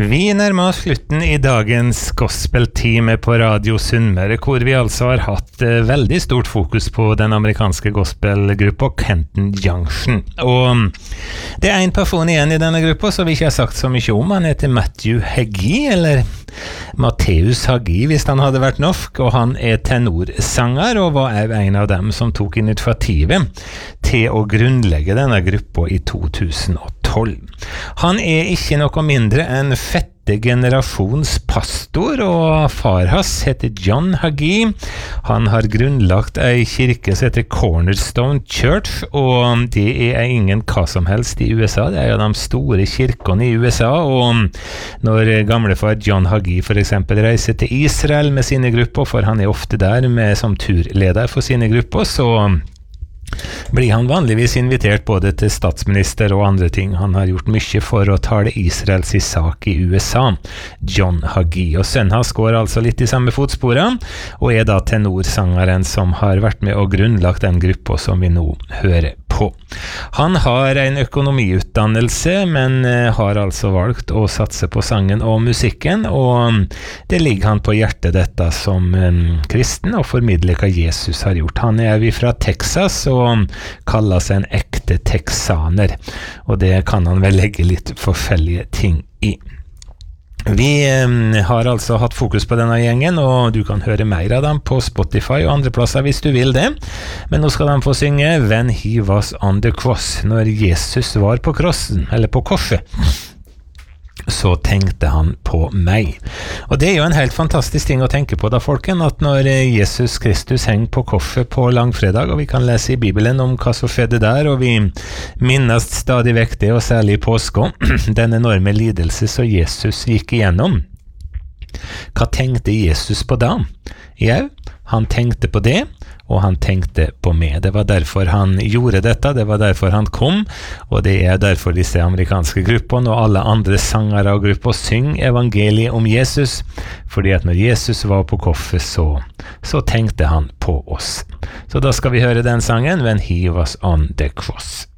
Vi nærmer oss slutten i dagens gospeltime på Radio Sunnmøre, hvor vi altså har hatt veldig stort fokus på den amerikanske gospelgruppa Kenton Junction. Og det er en person igjen i denne gruppa som vi ikke har sagt så mye om. Han heter Matthew Hagee, eller Matteus Hagee hvis han hadde vært norsk, og han er tenorsanger og var en av dem som tok initiativet til å grunnlegge denne gruppa i 2012. Han er ikke noe mindre enn fette generasjonspastor, og far hans heter John Hagee. Han har grunnlagt ei kirke som heter Cornerstone Church, og det er ingen hva som helst i USA. Det er jo de store kirkene i USA, og når gamlefar John Hagee for eksempel reiser til Israel med sine grupper, for han er ofte der som turleder for sine grupper, så blir han vanligvis invitert både til statsminister og andre ting. Han har gjort mye for å tale Israels sak i USA, John Hagee. Og sønnen hans går altså litt i samme fotsporene, og er da tenorsangeren som har vært med og grunnlagt den gruppa som vi nå hører på. Han har en økonomiutdannelse, men har altså valgt å satse på sangen og musikken, og det ligger han på hjertet dette som kristen, og formidle hva Jesus har gjort. Han er vi fra Texas, og kaller seg en ekte texaner, og det kan han vel legge litt forskjellige ting i. Vi har altså hatt fokus på denne gjengen, og du kan høre mer av dem på Spotify og andre plasser hvis du vil det. Men nå skal de få synge When He Was on the Cross, når Jesus var på krossen, eller på korset. Så tenkte han på meg. Og det er jo en helt fantastisk ting å tenke på da, folken, at når Jesus Kristus henger på korset på langfredag, og vi kan lese i Bibelen om hva som skjedde der, og vi minnes stadig vekk det, og særlig i påska, den enorme lidelse som Jesus gikk igjennom. Hva tenkte Jesus på da? Jo, han tenkte på det, og han tenkte på meg. Det var derfor han gjorde dette, det var derfor han kom, og det er derfor disse amerikanske gruppene og alle andre sangere og grupper synger evangeliet om Jesus, fordi at når Jesus var på korset, så tenkte han på oss. Så da skal vi høre den sangen, When He Was on the Cross.